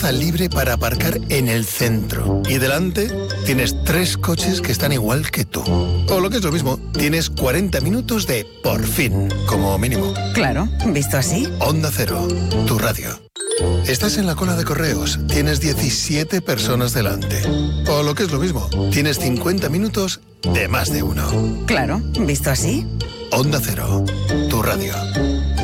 plaza libre para aparcar en el centro. Y delante tienes 3 coches que están igual que tú. O lo que es lo mismo, tienes 40 minutos de por fin, como mínimo. Claro, visto así. Onda Cero, tu radio. Estás en la cola de correos, tienes 17 personas delante. O lo que es lo mismo, tienes 50 minutos de más de uno. Claro, visto así. Onda Cero, tu radio.